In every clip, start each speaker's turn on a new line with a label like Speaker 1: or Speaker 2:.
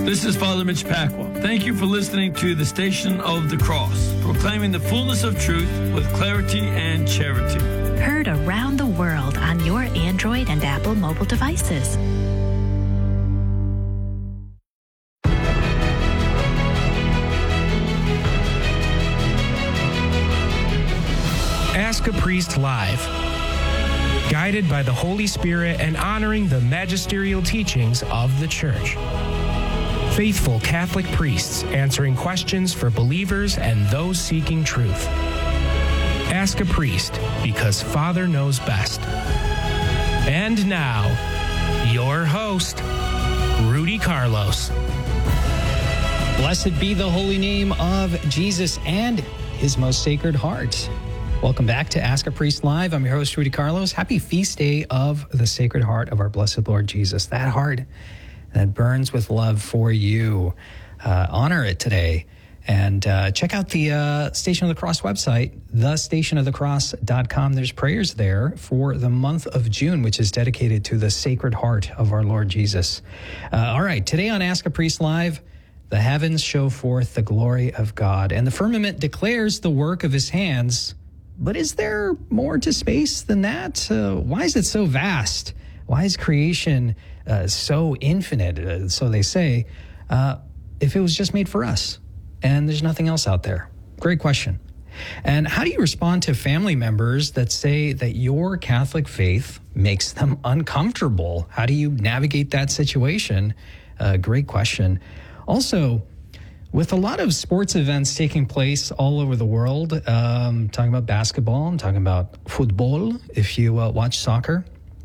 Speaker 1: This is Father Mitch Pacwa. Thank you for listening to the Station of the Cross, proclaiming the fullness of truth with clarity and charity.
Speaker 2: Heard around the world on your Android and Apple mobile devices.
Speaker 3: Ask a Priest Live. Guided by the Holy Spirit and honoring the magisterial teachings of the Church. Faithful Catholic priests answering questions for believers and those seeking truth. Ask a Priest, because Father knows best. And now, your host, Rudy Carlos.
Speaker 4: Blessed be the holy name of Jesus and his most sacred heart. Welcome back to Ask a Priest Live. I'm your host, Rudy Carlos. Happy feast day of the Sacred Heart of our blessed Lord Jesus. That heart that burns with love for you. Honor it today. And check out the Station of the Cross website, thestationofthecross.com. There's prayers there for the month of June, which is dedicated to the Sacred Heart of our Lord Jesus. All right, today on Ask a Priest Live, the heavens show forth the glory of God, and the firmament declares the work of his hands. But is there more to space than that? Why is it so vast? Why is creation so infinite, so they say, if it was just made for us and there's nothing else out there? Great question. And how do you respond to family members that say that your Catholic faith makes them uncomfortable? How do you navigate that situation? Great question. Also, with a lot of sports events taking place all over the world, I'm talking about basketball, I'm talking about football, if you watch soccer,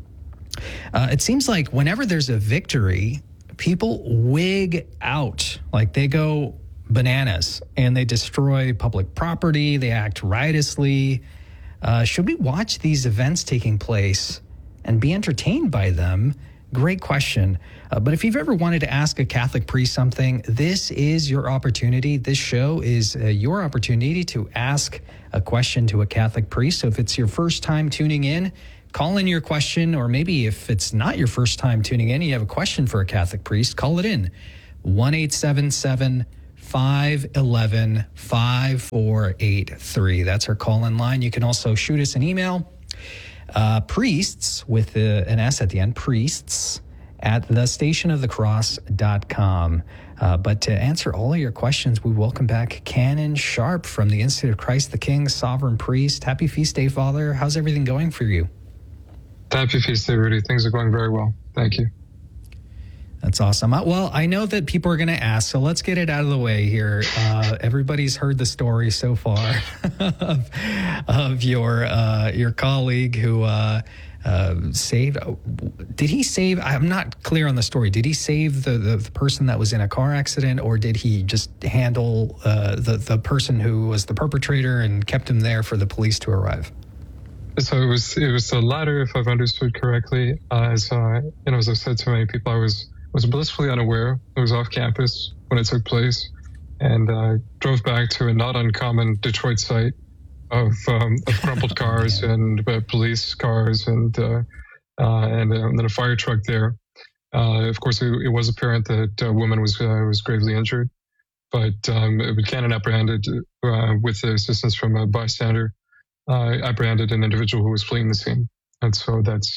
Speaker 4: it seems like whenever there's a victory, people wig out, like they go bananas and they destroy public property, they act riotously. Should we watch these events taking place and be entertained by them? Great question. But if you've ever wanted to ask a Catholic priest something, this is your opportunity. This show is your opportunity to ask a question to a Catholic priest. So if it's your first time tuning in, call in your question. Or maybe if it's not your first time tuning in, you have a question for a Catholic priest, call it in. 1-877-511-5483. That's our call-in line. You can also shoot us an email. Priests with an S at the end, priests at thestationofthecross.com. But to answer all of your questions, we welcome back Canon Sharp from the Institute of Christ the King, Sovereign Priest. Happy Feast Day, Father. How's everything going for you?
Speaker 5: Happy Feast Day, Rudy. Things are going very well. Thank you.
Speaker 4: That's awesome. Well, I know that people are going to ask, so let's get it out of the way here. Everybody's heard the story so far of your colleague who saved. Did he save? I'm not clear on the story. Did he save the person that was in a car accident, or did he just handle the person who was the perpetrator and kept him there for the police to arrive?
Speaker 5: So it was the latter, if I've understood correctly. As I've said to many people, I was blissfully unaware. I was off campus when it took place, and drove back to a not uncommon Detroit site of crumpled cars and police cars and then a fire truck there. Of course, it was apparent that a woman was gravely injured, but Buchanan apprehended, with the assistance from a bystander, apprehended an individual who was fleeing the scene, and so that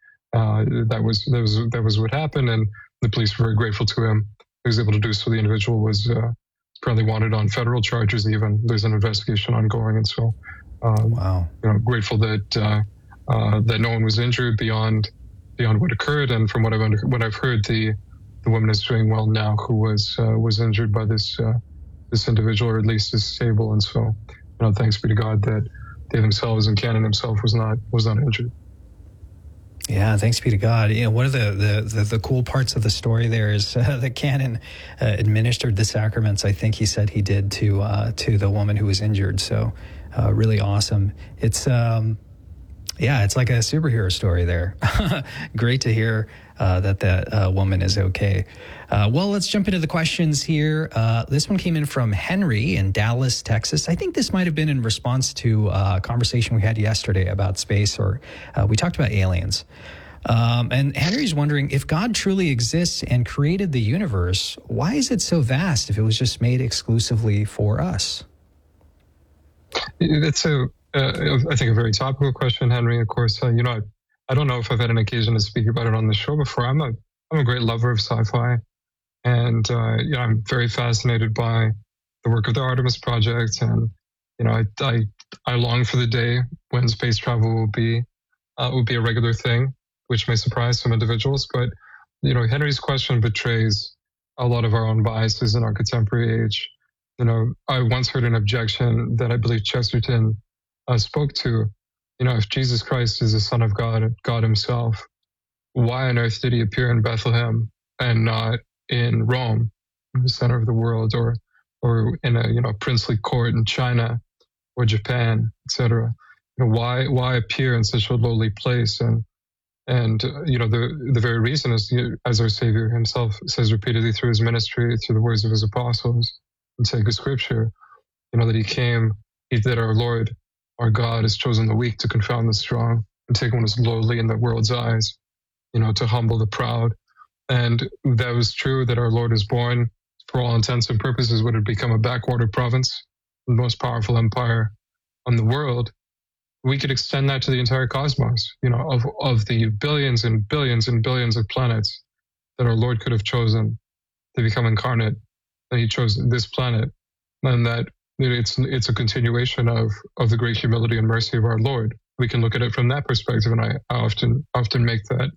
Speaker 5: was what happened, and the police were very grateful to him. He was able to do so. The individual was currently wanted on federal charges. Even there's an investigation ongoing, and so
Speaker 4: wow,
Speaker 5: grateful that that no one was injured beyond what occurred. And from what I've heard, the woman is doing well now, who was injured by this individual, or at least is stable. And so, thanks be to God that they themselves and Canon himself was not injured.
Speaker 4: Yeah, thanks be to God. One of the cool parts of the story there is that Canon administered the sacraments. I think he said he did to the woman who was injured. So really awesome. It's it's like a superhero story there. Great to hear that woman is okay. Well, let's jump into the questions here. This one came in from Henry in Dallas, Texas. I think this might have been in response to a conversation we had yesterday about space, or we talked about aliens. And Henry's wondering, if God truly exists and created the universe, why is it so vast if it was just made exclusively for us?
Speaker 5: It's I think, a very topical question, Henry. Of course, I don't know if I've had an occasion to speak about it on the show before. I'm a great lover of sci-fi, and I'm very fascinated by the work of the Artemis Project, and I long for the day when space travel will be a regular thing, which may surprise some individuals. But Henry's question betrays a lot of our own biases in our contemporary age. I once heard an objection that I believe Chesterton spoke to. If Jesus Christ is the Son of God, God Himself, why on earth did He appear in Bethlehem and not in Rome, in the center of the world, or in a princely court in China or Japan, etc.? Why appear in such a lowly place? And the very reason is, as our Savior Himself says repeatedly through His ministry, through the words of His apostles in sacred Scripture, that He came, that our Lord, our God, has chosen the weak to confound the strong, and take one who is lowly in the world's eyes, to humble the proud. And that was true that our Lord was born, for all intents and purposes, would have become a backwater province, the most powerful empire on the world. We could extend that to the entire cosmos, of the billions and billions and billions of planets that our Lord could have chosen to become incarnate, and He chose this planet, and that it's a continuation of the great humility and mercy of our Lord. We can look at it from that perspective, and I often make that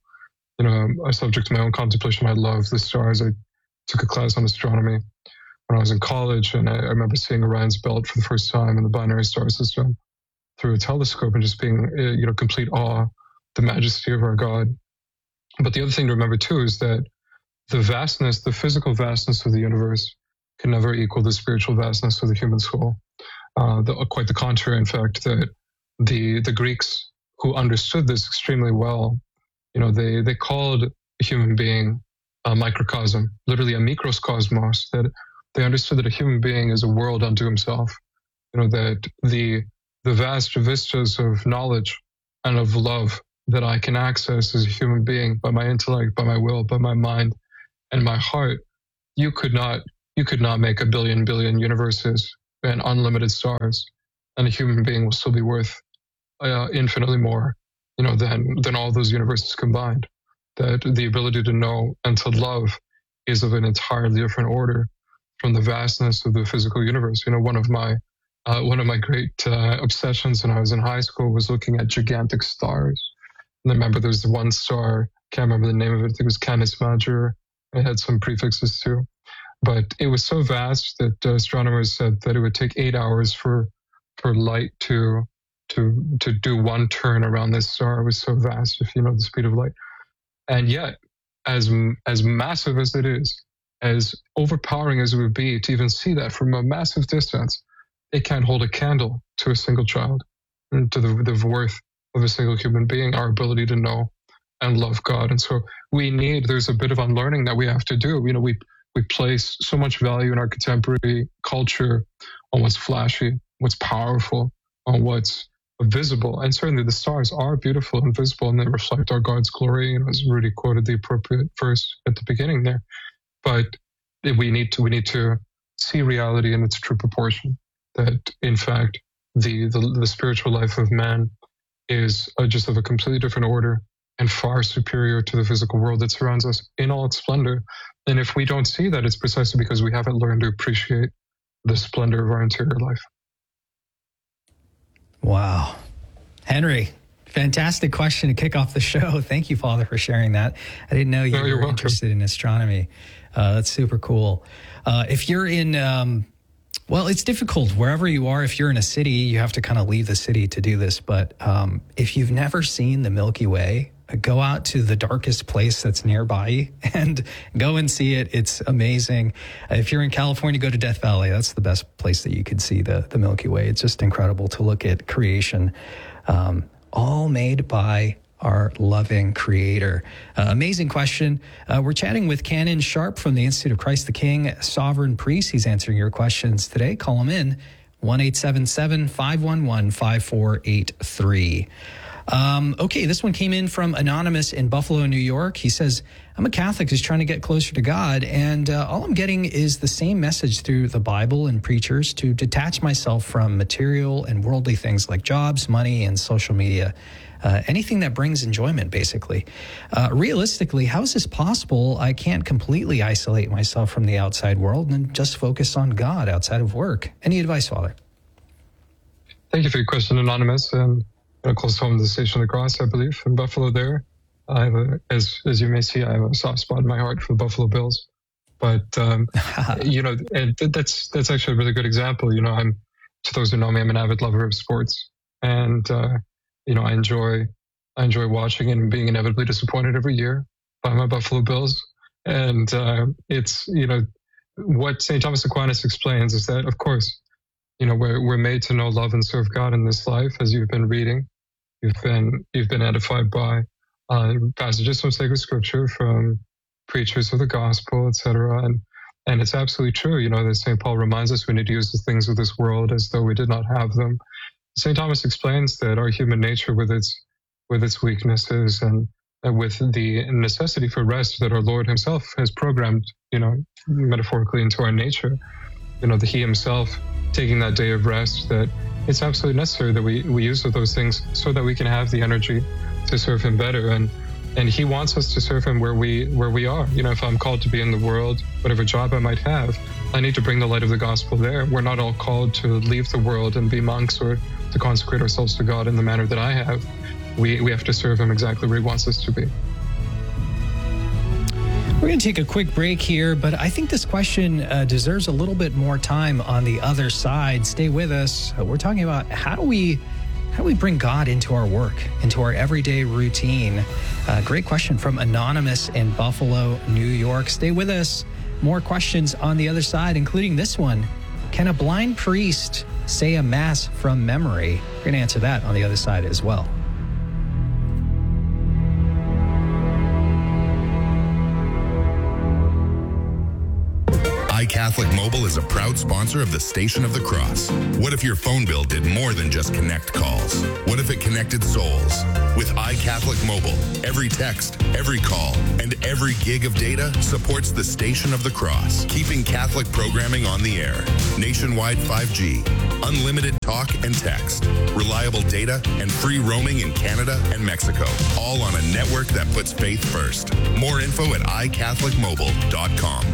Speaker 5: a subject to my own contemplation. I love the stars. I took a class on astronomy when I was in college, and I remember seeing Orion's belt for the first time in the binary star system through a telescope, and just being complete awe, the majesty of our God. But the other thing to remember too is that the vastness, the physical vastness of the universe, can never equal the spiritual vastness of the human soul. Quite the contrary, in fact, that the Greeks, who understood this extremely well, they called a human being a microcosm, literally a microcosmos, that they understood that a human being is a world unto himself, that the vast vistas of knowledge and of love that I can access as a human being by my intellect, by my will, by my mind, and my heart, you could not make a billion universes and unlimited stars, and a human being will still be worth infinitely more, than all those universes combined. That the ability to know and to love is of an entirely different order from the vastness of the physical universe. One of my great obsessions when I was in high school was looking at gigantic stars. And I remember there was one star, can't remember the name of it, I think it was Canis Major. It had some prefixes too. But it was so vast that astronomers said that it would take 8 hours for light to do one turn around this star. It was so vast, if you know the speed of light. And yet, as massive as it is, as overpowering as it would be to even see that from a massive distance, it can't hold a candle to a single child, and to the worth of a single human being, our ability to know and love God. And so there's a bit of unlearning that we have to do. We place so much value in our contemporary culture on what's flashy, what's powerful, on what's visible. And certainly the stars are beautiful and visible, and they reflect our God's glory, as Rudy quoted the appropriate verse at the beginning there. But we need to see reality in its true proportion, that in fact the spiritual life of man is just of a completely different order and far superior to the physical world that surrounds us in all its splendor. And if we don't see that, it's precisely because we haven't learned to appreciate the splendor of our interior life.
Speaker 4: Wow. Henry, fantastic question to kick off the show. Thank you, Father, for sharing that. I didn't know you were interested in astronomy. That's super cool. If you're in, it's difficult wherever you are. If you're in a city, you have to kind of leave the city to do this. But if you've never seen the Milky Way, go out to the darkest place that's nearby and go and see it. It's amazing. If you're in California, go to Death Valley. That's the best place that you could see the Milky Way. It's just incredible to look at creation, all made by our loving Creator. Amazing question. We're chatting with Canon Sharp from the Institute of Christ the King, Sovereign Priest. He's answering your questions today. Call him in, 1-877-511-5483. Okay, this one came in from Anonymous in Buffalo, New York. He says, I'm a Catholic who's trying to get closer to God, and all I'm getting is the same message through the Bible and preachers to detach myself from material and worldly things like jobs, money, and social media. Anything that brings enjoyment, basically. Realistically, how is this possible? I can't completely isolate myself from the outside world and just focus on God outside of work. Any advice, Father?
Speaker 5: Thank you for your question, Anonymous. And close home to the Station of the Cross, I believe, in Buffalo there. I have as you may see, I have a soft spot in my heart for the Buffalo Bills. But, and that's actually a really good example. To those who know me, I'm an avid lover of sports. And, I enjoy watching and being inevitably disappointed every year by my Buffalo Bills. And it's, what St. Thomas Aquinas explains is that, of course, we're made to know, love, and serve God in this life, as you've been reading. You've been edified by passages from sacred scripture, from preachers of the gospel, etc. And it's absolutely true, that St. Paul reminds us we need to use the things of this world as though we did not have them. St. Thomas explains that our human nature, with its weaknesses and with the necessity for rest that our Lord himself has programmed, metaphorically into our nature, that he himself taking that day of rest, that it's absolutely necessary that we use those things so that we can have the energy to serve him better. And he wants us to serve him where we are. If I'm called to be in the world, whatever job I might have, I need to bring the light of the gospel there. We're not all called to leave the world and be monks or to consecrate ourselves to God in the manner that I have. We have to serve him exactly where he wants us to be.
Speaker 4: We're going to take a quick break here, but I think this question deserves a little bit more time on the other side. Stay with us. We're talking about how do we bring God into our work, into our everyday routine? Great question from Anonymous in Buffalo, New York. Stay with us. More questions on the other side, including this one. Can a blind priest say a mass from memory? We're going to answer that on the other side as well.
Speaker 6: iCatholic Mobile is a proud sponsor of the Station of the Cross. What if your phone bill did more than just connect calls? What if it connected souls? With iCatholic Mobile, every text, every call, and every gig of data supports the Station of the Cross, keeping Catholic programming on the air. Nationwide 5G, unlimited talk and text, reliable data, and free roaming in Canada and Mexico, all on a network that puts faith first. More info at iCatholicMobile.com.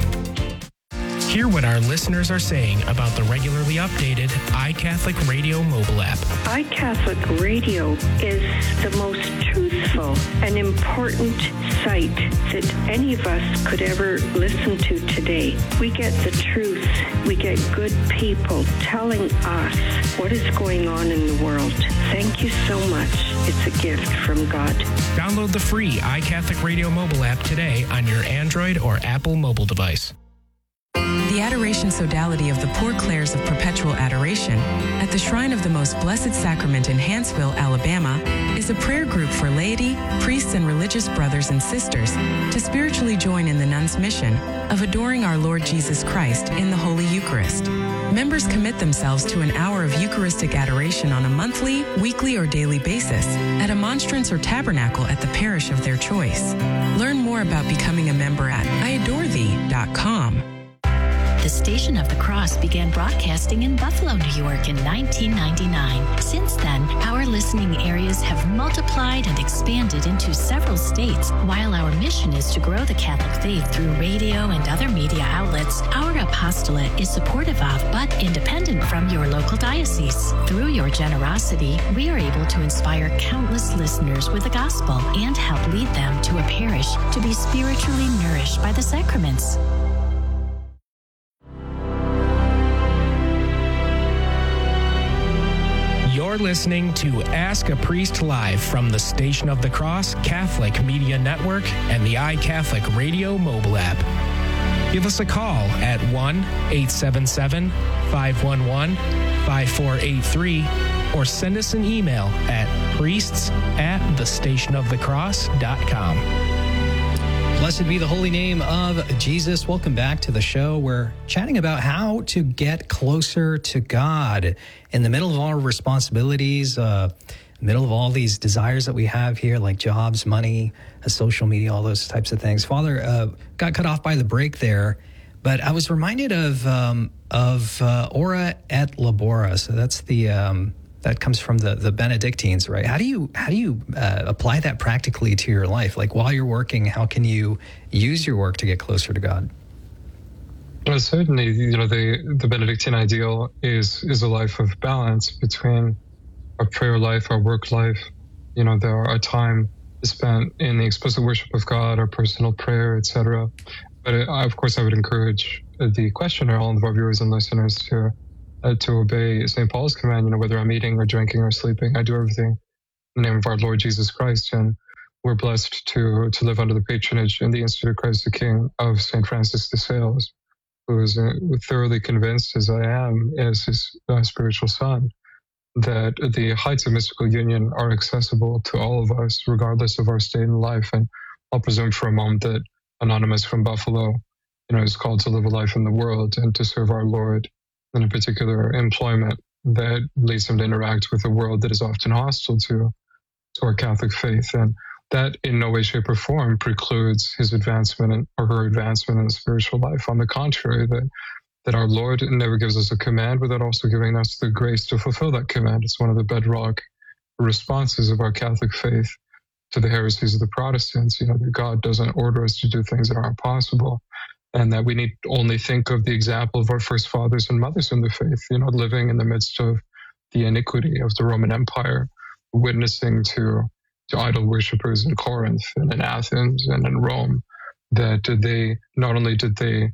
Speaker 3: Hear what our listeners are saying about the regularly updated iCatholic Radio mobile app.
Speaker 7: iCatholic Radio is the most truthful and important site that any of us could ever listen to today. We get the truth. We get good people telling us what is going on in the world. Thank you so much. It's a gift from God.
Speaker 3: Download the free iCatholic Radio mobile app today on your Android or Apple mobile device.
Speaker 8: The Adoration Sodality of the Poor Clares of Perpetual Adoration at the Shrine of the Most Blessed Sacrament in Hanceville, Alabama, is a prayer group for laity, priests, and religious brothers and sisters to spiritually join in the nuns' mission of adoring our Lord Jesus Christ in the Holy Eucharist. Members commit themselves to an hour of Eucharistic adoration on a monthly, weekly, or daily basis at a monstrance or tabernacle at the parish of their choice. Learn more about becoming a member at iadorethee.com.
Speaker 2: The Station of the Cross began broadcasting in Buffalo, New York in 1999. Since then, our listening areas have multiplied and expanded into several states. While our mission is to grow the Catholic faith through radio and other media outlets, our apostolate is supportive of but independent from your local diocese. Through your generosity, we are able to inspire countless listeners with the gospel and help lead them to a parish to be spiritually nourished by the sacraments.
Speaker 3: You're listening to Ask a Priest Live from the Station of the Cross Catholic Media Network and the iCatholic Radio mobile app. Give us a call at 1-877-511-5483 or send us an email at priests@thestationofthecross.com.
Speaker 4: Blessed be the holy name of Jesus. Welcome back to the show. We're chatting about how to get closer to God in the middle of our responsibilities. middle of all these desires that we have here, like jobs, money, social media, all those types of things. Father, got cut off by the break there, but I was reminded of Ora et Labora. So that's that comes from the Benedictines, right? How do you apply that practically to your life? Like while you're working, how can you use your work to get closer to God?
Speaker 5: Well, certainly, the Benedictine ideal is a life of balance between our prayer life, our work life. There are time spent in the explicit worship of God, our personal prayer, etc. But of course, I would encourage the questioner, all of our viewers and listeners, to obey St. Paul's command. Whether I'm eating or drinking or sleeping, I do everything in the name of our Lord Jesus Christ. And we're blessed to live under the patronage and the Institute of Christ the King of St. Francis de Sales, who is thoroughly convinced, as I am, as his spiritual son, that the heights of mystical union are accessible to all of us, regardless of our state in life. And I'll presume for a moment that Anonymous from Buffalo, is called to live a life in the world and to serve our Lord in a particular employment that leads him to interact with a world that is often hostile to our Catholic faith. And that in no way, shape, or form precludes his advancement or her advancement in the spiritual life. On the contrary, that our Lord never gives us a command without also giving us the grace to fulfill that command. It's one of the bedrock responses of our Catholic faith to the heresies of the Protestants, that God doesn't order us to do things that aren't possible, and that we need only think of the example of our first fathers and mothers in the faith, living in the midst of the iniquity of the Roman Empire, witnessing to idol worshippers in Corinth and in Athens and in Rome, that they not only did they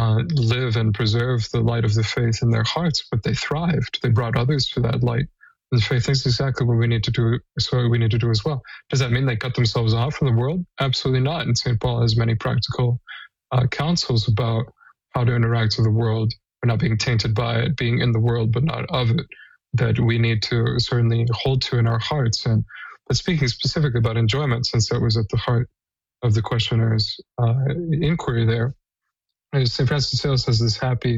Speaker 5: live and preserve the light of the faith in their hearts, but they thrived. They brought others to that light. And faith is exactly what we need to do. So we need to do as well. Does that mean they cut themselves off from the world? Absolutely not. And St. Paul has many practical counsels about how to interact with the world. We're not being tainted by it, being in the world but not of it, that we need to certainly hold to in our hearts. But speaking specifically about enjoyment, since that was at the heart of the questioner's inquiry there, St. Francis de Sales has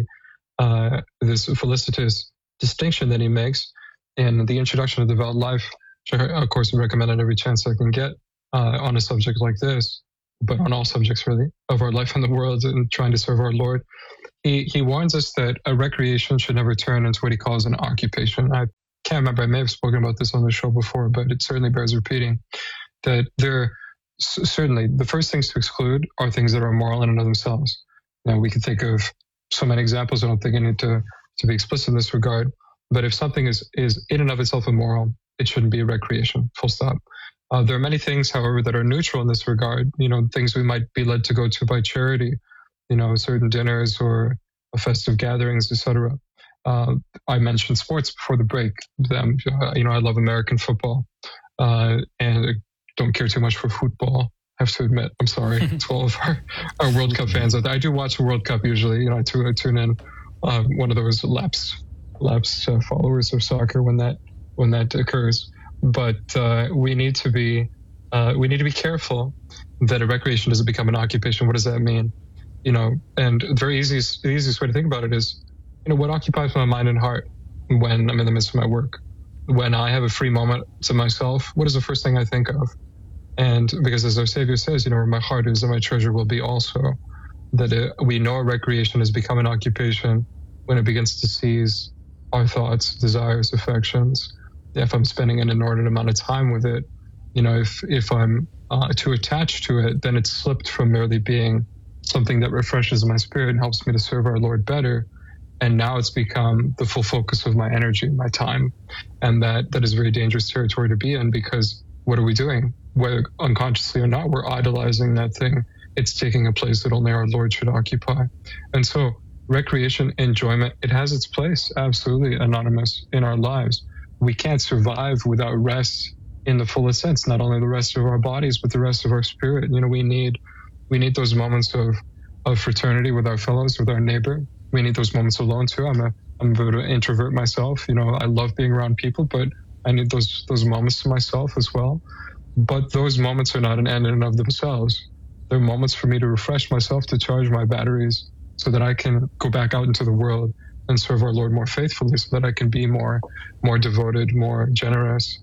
Speaker 5: this felicitous distinction that he makes in the introduction of devout life, which I, of course, recommend at every chance I can get on a subject like this, but on all subjects, really, of our life in the world and trying to serve our Lord. He warns us that a recreation should never turn into what he calls an occupation. I can't remember, I may have spoken about this on the show before, but it certainly bears repeating, that certainly the first things to exclude are things that are immoral in and of themselves. Now, we can think of so many examples. I don't think I need to be explicit in this regard. But if something is in and of itself immoral, it shouldn't be a recreation, full stop. There are many things, however, that are neutral in this regard, things we might be led to go to by charity, certain dinners or festive gatherings, etc. I mentioned sports before the break. I love American football and I don't care too much for football. I have to admit, I'm sorry to all of our World Cup fans out there. I do watch the World Cup usually. I tune in one of those lapsed followers of soccer when that occurs. But we need to be careful that a recreation doesn't become an occupation. What does that mean? And the easiest way to think about it is, what occupies my mind and heart when I'm in the midst of my work? When I have a free moment to myself, what is the first thing I think of? And because as our Savior says, where my heart is, and my treasure will be also, that we know a recreation has become an occupation when it begins to seize our thoughts, desires, affections. If I'm spending an inordinate amount of time with it, if I'm too attached to it, then it's slipped from merely being something that refreshes my spirit and helps me to serve our Lord better. And now it's become the full focus of my energy, my time. And that is very dangerous territory to be in, because what are we doing? Whether unconsciously or not, we're idolizing that thing. It's taking a place that only our Lord should occupy. And so recreation, enjoyment, it has its place, absolutely, Anonymous, in our lives. We can't survive without rest in the fullest sense, not only the rest of our bodies, but the rest of our spirit. We need those moments of fraternity with our fellows, with our neighbor. We need those moments alone too. I'm a bit of an introvert myself. I love being around people, but I need those moments to myself as well. But those moments are not an end in and of themselves. They're moments for me to refresh myself, to charge my batteries, so that I can go back out into the world and serve our Lord more faithfully, so that I can be more devoted, more generous,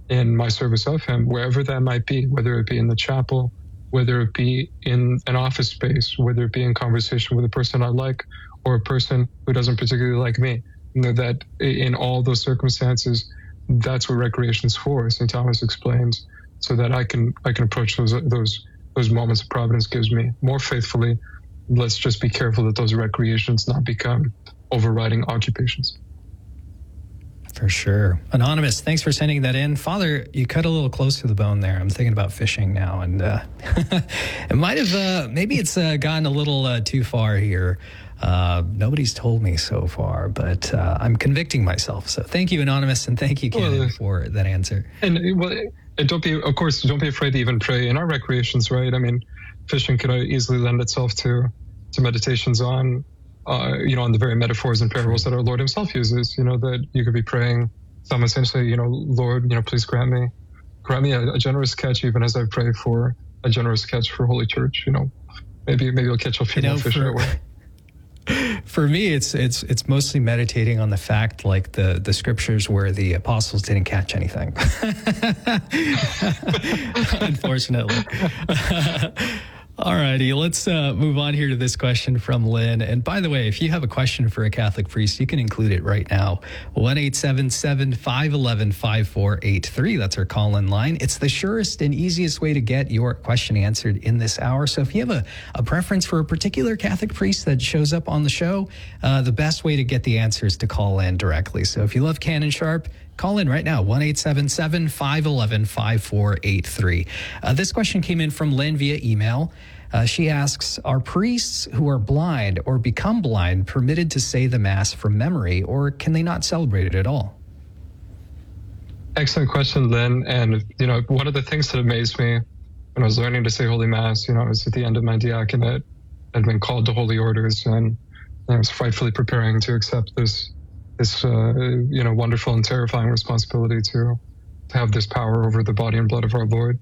Speaker 5: in my service of him, wherever that might be, whether it be in the chapel, whether it be in an office space, whether it be in conversation with a person I like or a person who doesn't particularly like me. That in all those circumstances, that's what recreation is for, St. Thomas explains, so that I can approach those moments of providence gives me more faithfully. Let's just be careful that those recreations not become overriding occupations.
Speaker 4: For sure. Anonymous, thanks for sending that in. Father, you cut a little close to the bone there. I'm thinking about fishing now, and it might have, maybe it's gotten a little too far here. Nobody's told me so far, but I'm convicting myself. So thank you, Anonymous, and thank you, Ken, for that answer.
Speaker 5: And don't be afraid to even pray in our recreations, right? I mean, fishing could easily lend itself to meditations on on the very metaphors and parables that our Lord himself uses, that you could be praying simultaneously, Lord, please grant me a generous catch, even as I pray for a generous catch for Holy Church. Maybe I'll catch a few more fish that way.
Speaker 4: For me, it's mostly meditating on the fact, like the scriptures where the apostles didn't catch anything. Unfortunately. All righty, let's move on here to this question from Lynn. And by the way, if you have a question for a Catholic priest, you can include it right now. 1-877-511-5483. That's our call-in line. It's the surest and easiest way to get your question answered in this hour. So if you have a preference for a particular Catholic priest that shows up on the show, the best way to get the answer is to call in directly. So if you love Canon Sharp, call in right now, 1-877-511-5483. This question came in from Lynn via email. She asks, are priests who are blind or become blind permitted to say the Mass from memory, or can they not celebrate it at all?
Speaker 5: Excellent question, Lynn. And, one of the things that amazed me when I was learning to say Holy Mass, I was at the end of my diaconate, I'd been called to Holy Orders, and I was frightfully preparing to accept this wonderful and terrifying responsibility to have this power over the body and blood of our Lord.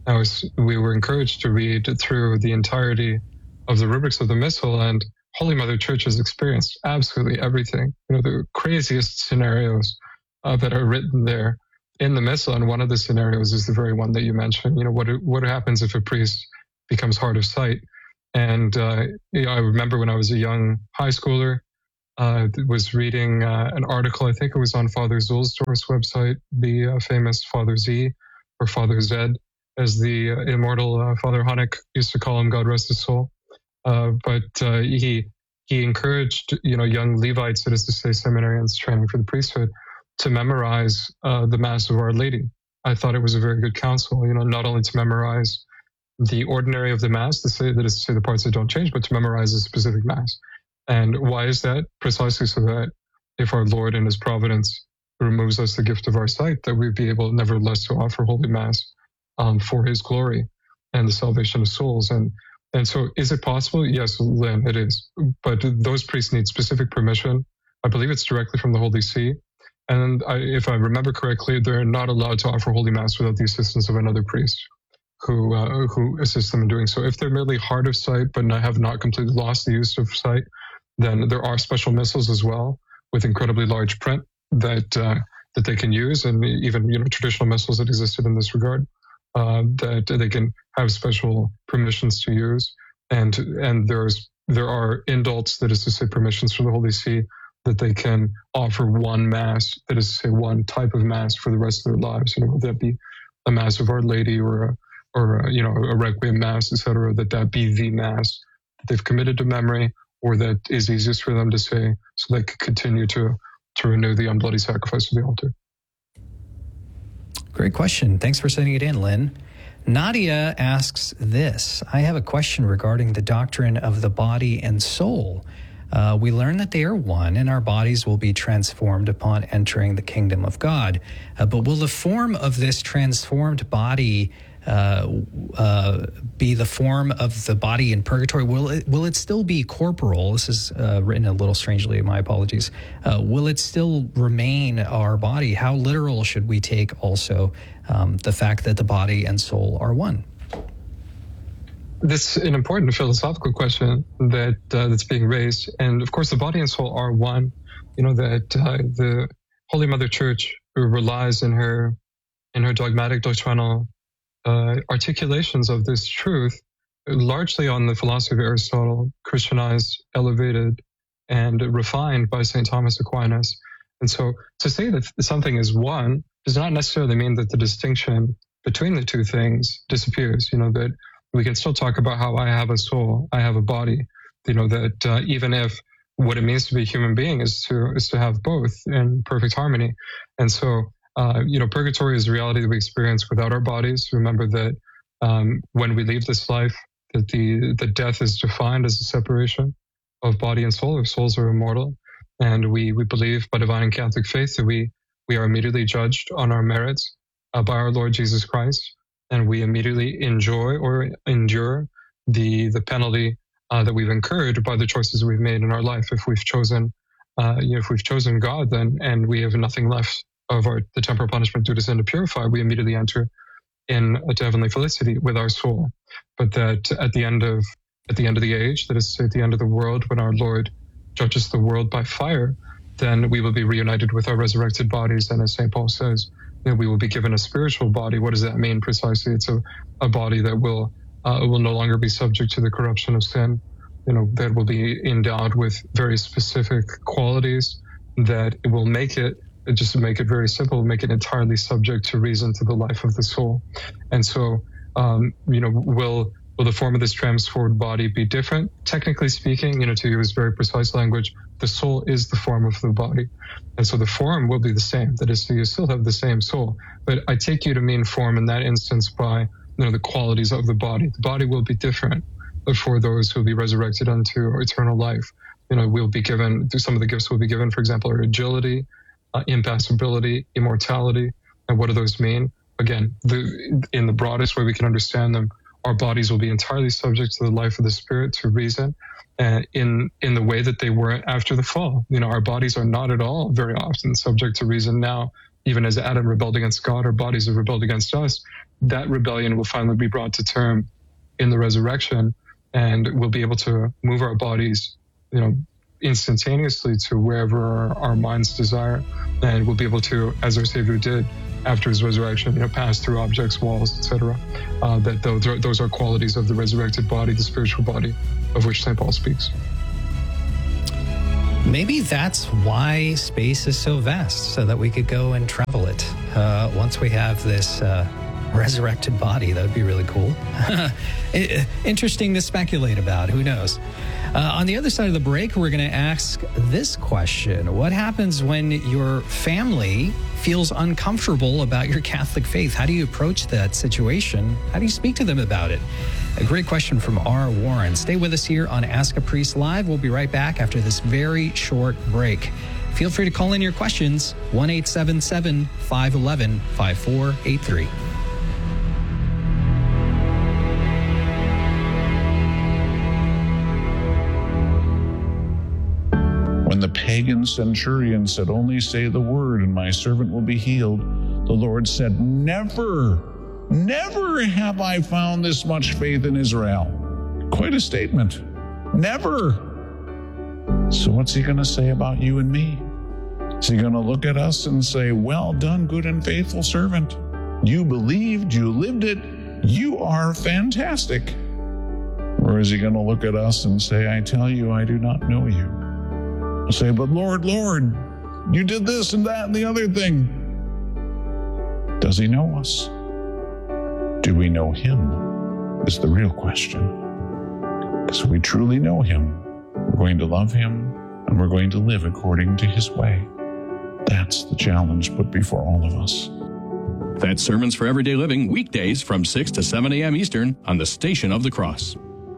Speaker 5: We were encouraged to read through the entirety of the rubrics of the Missal, and Holy Mother Church has experienced absolutely everything. The craziest scenarios that are written there in the Missal, and one of the scenarios is the very one that you mentioned. What happens if a priest becomes hard of sight? And I remember when I was a young high schooler, was reading an article, I think it was on Father Zulsdorf's website, the famous Father Z, or Father Zed, as the immortal Father Honeck used to call him, God rest his soul. But he encouraged, young Levites, that is to say seminarians training for the priesthood, to memorize the Mass of Our Lady. I thought it was a very good counsel, not only to memorize the ordinary of the Mass, that is to say the parts that don't change, but to memorize a specific Mass. And why is that? Precisely so that if our Lord in his providence removes us the gift of our sight, that we'd be able nevertheless to offer Holy Mass for his glory and the salvation of souls. And so is it possible? Yes, Lynn, it is. But those priests need specific permission. I believe it's directly from the Holy See. And if I remember correctly, they're not allowed to offer Holy Mass without the assistance of another priest who assists them in doing so. If they're merely hard of sight but have not completely lost the use of sight, then there are special missals as well with incredibly large print that they can use, and even traditional missals that existed in this regard that they can have special permissions to use. And there are indults, that is to say permissions from the Holy See, that they can offer one Mass, that is to say one type of Mass for the rest of their lives. Would that be a Mass of Our Lady or a Requiem Mass, etc. That be the Mass that they've committed to memory, or that is easiest for them to say, so they can continue to renew the unbloody sacrifice of the altar.
Speaker 4: Great question. Thanks for sending it in, Lynn. Nadia asks this. I have a question regarding the doctrine of the body and soul. We learn that they are one, and our bodies will be transformed upon entering the kingdom of God. But will the form of this transformed body be the form of the body in purgatory? Will it still be corporal? This is written a little strangely, my apologies. Will it still remain our body? How literal should we take also the fact that the body and soul are one?
Speaker 5: This is an important philosophical question that's being raised. And of course, the body and soul are one. That the Holy Mother Church relies in her in her dogmatic doctrinal articulations of this truth, largely on the philosophy of Aristotle, Christianized, elevated, and refined by St. Thomas Aquinas. And so to say that something is one does not necessarily mean that the distinction between the two things disappears, that we can still talk about how I have a soul, I have a body, that even if what it means to be a human being is to have both in perfect harmony. And so, purgatory is a reality that we experience without our bodies. Remember that when we leave this life, that the death is defined as a separation of body and soul. Our souls are immortal. And we believe by divine and Catholic faith that we are immediately judged on our merits by our Lord Jesus Christ. And we immediately enjoy or endure the penalty that we've incurred by the choices we've made in our life. If we've chosen, God, then and we have nothing left of the temporal punishment due to sin to purify, we immediately enter into heavenly felicity with our soul. But that at the end of the age, that is at the end of the world, when our Lord judges the world by fire, then we will be reunited with our resurrected bodies. And as St. Paul says, we will be given a spiritual body. What does that mean precisely? It's a body that will no longer be subject to the corruption of sin, that will be endowed with very specific qualities that will make it, just to make it very simple, make it entirely subject to reason, to the life of the soul. And so, will the form of this transformed body be different? Technically speaking, to use very precise language, the soul is the form of the body. And so the form will be the same. That is, you still have the same soul. But I take you to mean form in that instance by the qualities of the body. The body will be different for those who will be resurrected unto eternal life. We'll be given, some of the gifts we'll be given, for example, are agility, impassibility, immortality. And what do those mean? Again, in the broadest way we can understand them, our bodies will be entirely subject to the life of the Spirit, to reason, in the way that they were after the fall. Our bodies are not at all very often subject to reason now. Even as Adam rebelled against God, our bodies have rebelled against us. That rebellion will finally be brought to term in the resurrection, and we'll be able to move our bodies, instantaneously to wherever our minds desire, and we'll be able to, as our Savior did after his resurrection, pass through objects, walls, etc. That those are qualities of the resurrected body, the spiritual body, of which St. Paul speaks.
Speaker 4: Maybe that's why space is so vast, so that we could go and travel it. Once we have this resurrected body, that would be really cool. Interesting to speculate about. Who knows? On the other side of the break, we're going to ask this question. What happens when your family feels uncomfortable about your Catholic faith? How do you approach that situation? How do you speak to them about it? A great question from R. Warren. Stay with us here on Ask a Priest Live. We'll be right back after this very short break. Feel free to call in your questions, 1-877-511-5483.
Speaker 9: When the pagan centurion said, "Only say the word and my servant will be healed," the Lord said, "Never have I found this much faith in Israel." Quite a statement. Never. So what's he going to say about you and me? Is he going to look at us and say, "Well done, good and faithful servant. You believed, you lived it, you are fantastic"? Or is he going to look at us and say, "I tell you, I do not know you"? We'll say, "But Lord, you did this and that and the other thing." Does he know us? Do we know him? Is the real question. Because if we truly know him, we're going to love him and we're going to live according to his way. That's the challenge put before all of us.
Speaker 10: That's Sermons for Everyday Living, weekdays from 6 to 7 a.m. Eastern on the Station of the Cross.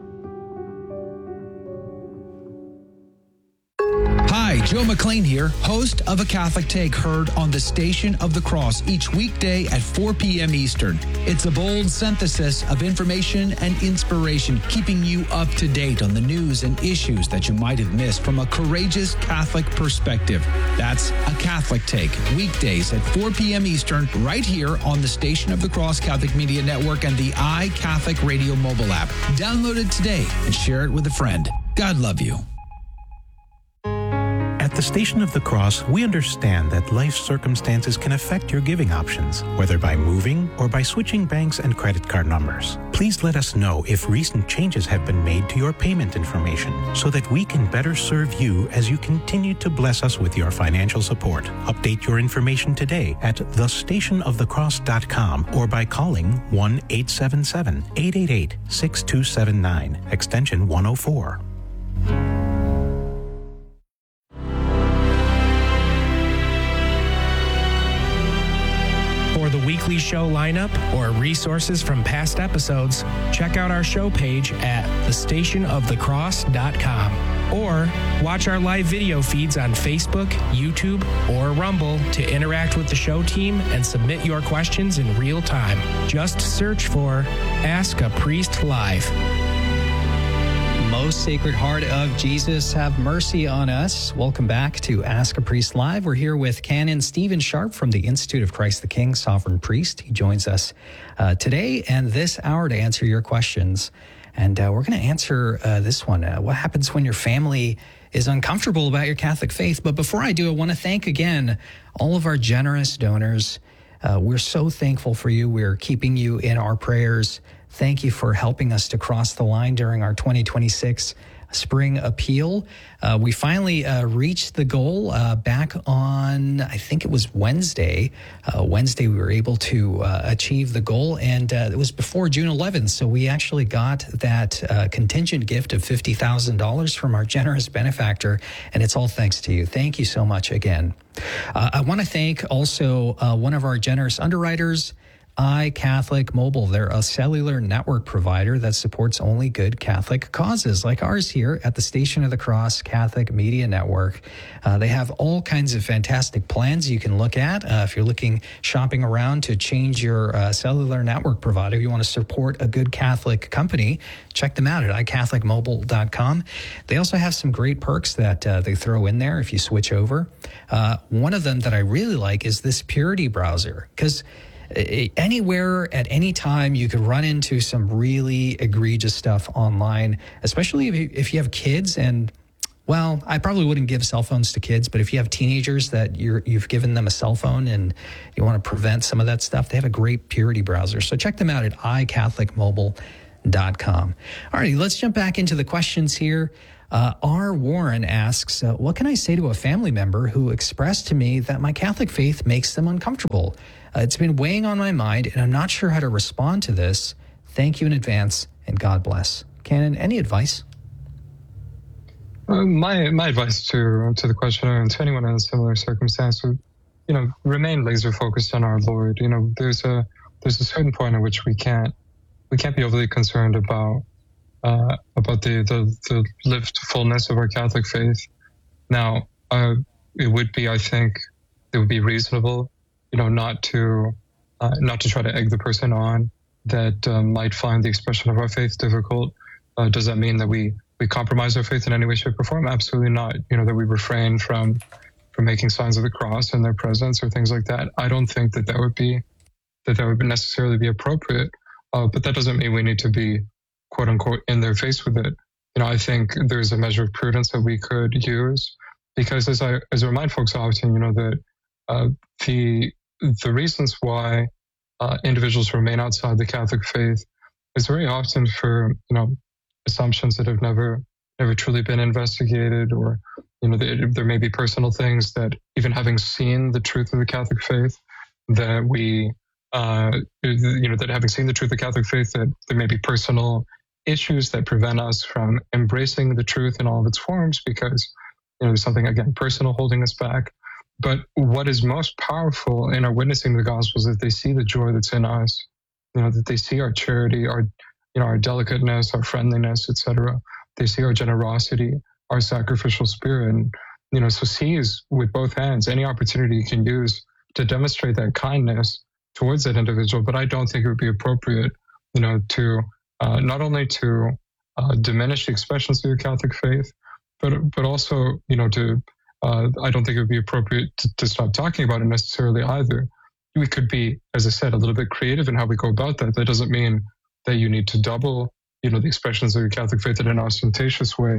Speaker 11: Hi, Joe McLean here, host of A Catholic Take, heard on the Station of the Cross each weekday at 4 p.m. Eastern. It's a bold synthesis of information and inspiration, keeping you up to date on the news and issues that you might have missed from a courageous Catholic perspective. That's A Catholic Take, weekdays at 4 p.m. Eastern, right here on the Station of the Cross Catholic Media Network and the iCatholic Radio mobile app. Download it today and share it with a friend. God love you.
Speaker 12: At the the Station of the Cross, we understand that life circumstances can affect your giving options, whether by moving or by switching banks and credit card numbers. Please let us know if recent changes have been made to your payment information so that we can better serve you as you continue to bless us with your financial support. Update your information today at thestationofthecross.com or by calling 1-877-888-6279, extension 104.
Speaker 3: For the weekly show lineup or resources from past episodes, check out our show page at thestationofthecross.com or watch our live video feeds on Facebook, YouTube, or Rumble to interact with the show team and submit your questions in real time. Just search for Ask a Priest Live.
Speaker 4: Most Sacred Heart of Jesus, have mercy on us. Welcome back to Ask a Priest Live. We're here with Canon Stephen Sharp from the Institute of Christ the King, Sovereign Priest. He joins us today and this hour to answer your questions. And we're going to answer this one. What happens when your family is uncomfortable about your Catholic faith? But before I do, I want to thank again all of our generous donors. We're so thankful for you. We're keeping you in our prayers. Thank you for helping us to cross the line during our 2026 spring appeal. We finally reached the goal back on, I think it was Wednesday. Wednesday, we were able to achieve the goal, and it was before June 11th. So we actually got that contingent gift of $50,000 from our generous benefactor, and it's all thanks to you. Thank you so much again. I want to thank also one of our generous underwriters, iCatholic Mobile. They're a cellular network provider that supports only good Catholic causes like ours here at the Station of the Cross Catholic Media Network. They have all kinds of fantastic plans you can look at. If you're shopping around to change your cellular network provider, you want to support a good Catholic company, check them out at iCatholicMobile.com. They also have some great perks that they throw in there if you switch over. One of them that I really like is this Purity browser, because anywhere at any time you could run into some really egregious stuff online, especially if you have kids. And well, I probably wouldn't give cell phones to kids, but if you have teenagers that you've given them a cell phone and you want to prevent some of that stuff, they have a great Purity browser. So check them out at iCatholicMobile.com. All right, let's jump back into the questions here. R. Warren asks, what can I say to a family member who expressed to me that my Catholic faith makes them uncomfortable? It's been weighing on my mind, and I'm not sure how to respond to this. Thank you in advance, and God bless. Canon, any advice?
Speaker 5: My advice to the questioner and to anyone in a similar circumstance would, remain laser focused on our Lord. There's a certain point at which we can't be overly concerned about the lived fullness of our Catholic faith. Now, it would be reasonable, not to try to egg the person on that might find the expression of our faith difficult. Does that mean that we compromise our faith in any way, shape, or form? Absolutely not. That we refrain from making signs of the cross in their presence or things like that. I don't think that would necessarily be appropriate. But that doesn't mean we need to be, quote unquote, in their face with it. I think there's a measure of prudence that we could use, because as I remind folks often, that the reasons why individuals remain outside the Catholic faith is very often for assumptions that have never truly been investigated, or there may be personal things that, even having seen the truth of the Catholic faith, that that having seen the truth of the Catholic faith, that there may be personal issues that prevent us from embracing the truth in all of its forms, because there's something, again, personal holding us back. But what is most powerful in our witnessing the gospel is that they see the joy that's in us, that they see our charity, our delicateness, our friendliness, etc. They see our generosity, our sacrificial spirit, and so seize with both hands any opportunity you can use to demonstrate that kindness towards that individual. But I don't think it would be appropriate, to not only to diminish the expressions of your Catholic faith, but also, I don't think it would be appropriate to stop talking about it necessarily either. We could be, as I said, a little bit creative in how we go about that. That doesn't mean that you need to double, the expressions of your Catholic faith in an ostentatious way.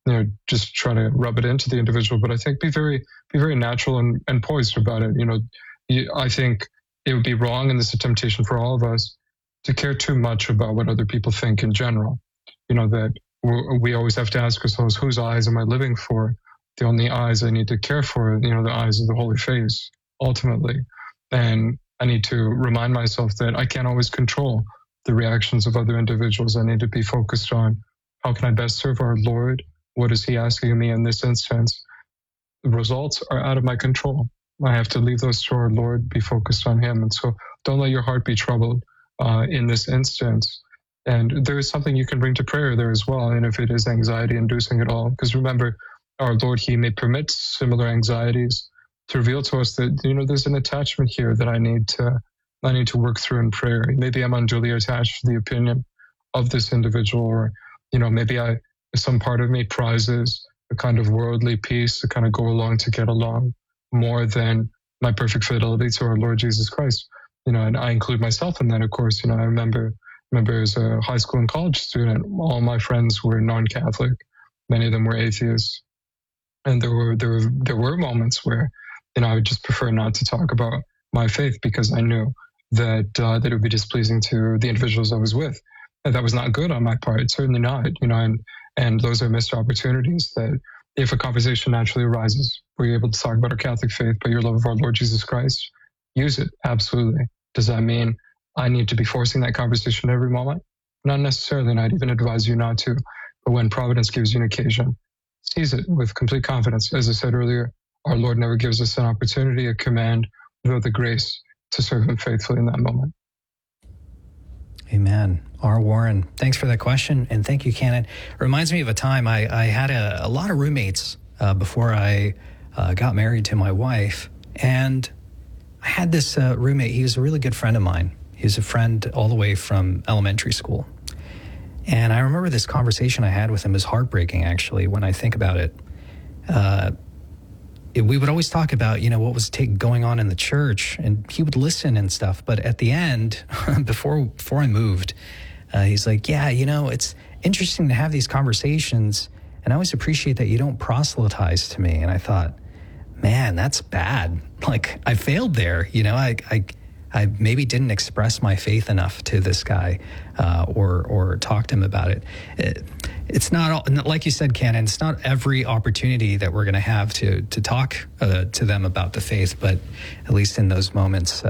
Speaker 5: just try to rub it into the individual. But I think be very natural and poised about it. I think it would be wrong, and this is a temptation for all of us, to care too much about what other people think in general. That we always have to ask ourselves, whose eyes am I living for? The only eyes I need to care for, the eyes of the Holy Face, ultimately. And I need to remind myself that I can't always control the reactions of other individuals. I need to be focused on how can I best serve our Lord? What is He asking of me in this instance? The results are out of my control. I have to leave those to our Lord, be focused on Him. And so don't let your heart be troubled in this instance. And there is something you can bring to prayer there as well. And if it is anxiety inducing at all, because remember, our Lord, He may permit similar anxieties to reveal to us that, there's an attachment here that I need to work through in prayer. Maybe I'm unduly attached to the opinion of this individual, or, maybe some part of me prizes a kind of worldly peace to kind of go along to get along more than my perfect fidelity to our Lord Jesus Christ. And I include myself in that, of course. I remember as a high school and college student, all my friends were non-Catholic. Many of them were atheists. And there were moments where, I would just prefer not to talk about my faith because I knew that it would be displeasing to the individuals I was with. And that was not good on my part, certainly not, and those are missed opportunities that if a conversation naturally arises where you're able to talk about our Catholic faith, but your love of our Lord Jesus Christ, use it, absolutely. Does that mean I need to be forcing that conversation every moment? Not necessarily, and I'd even advise you not to. But when Providence gives you an occasion, seize it with complete confidence. As I said earlier, our Lord never gives us an opportunity, a command, without the grace to serve Him faithfully in that moment.
Speaker 4: Amen. R. Warren, thanks for that question, and thank you, Canon. It reminds me of a time I had a lot of roommates before I got married to my wife, and I had this roommate. He was a really good friend of mine. He was a friend all the way from elementary school. And I remember this conversation I had with him is heartbreaking, actually, when I think about it. We would always talk about, what was going on in the church, and he would listen and stuff. But at the end, before I moved, he's like, yeah, it's interesting to have these conversations, and I always appreciate that you don't proselytize to me. And I thought, man, that's bad. Like, I failed there. I maybe didn't express my faith enough to this guy or talk to him about it. It's not, like you said, Canon, it's not every opportunity that we're going to have to talk to them about the faith, but at least in those moments,